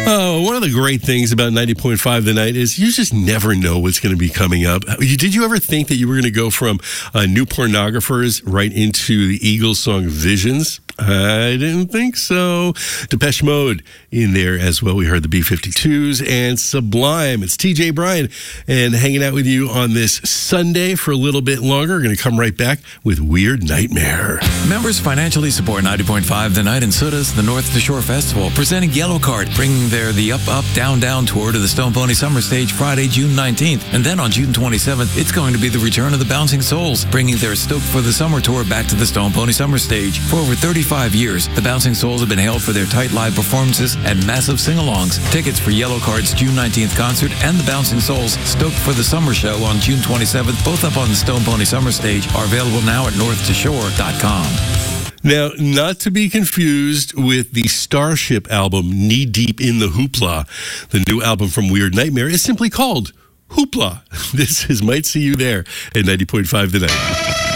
Oh, one of the great things about 90.5 The Night is you just never know what's going to be coming up. Did you ever think that you were going to go from New Pornographers right into the Eagles song Visions? I didn't think so. Depeche Mode in there as well. We heard the B-52s and Sublime. It's TJ Bryan and hanging out with you on this Sunday for a little bit longer. We're going to come right back with Weird Nightmare. Members financially support 90.5 The Night and Soda's The North to Shore Festival, presenting Yellow Card, bringing the Up, Up, Down, Down tour to the Stone Pony Summer Stage Friday, June 19th. And then on June 27th, it's going to be the return of the Bouncing Souls, bringing their Stoked for the Summer tour back to the Stone Pony Summer Stage. For over 35 years, the Bouncing Souls have been hailed for their tight live performances and massive sing-alongs. Tickets for Yellow Card's June 19th concert and the Bouncing Souls Stoked for the Summer show on June 27th, both up on the Stone Pony Summer Stage, are available now at northtoshore.com. Now, not to be confused with the Starship album, Knee Deep in the Hoopla. The new album from Weird Nightmare is simply called Hoopla. This is Might See You There at 90.5 The Night.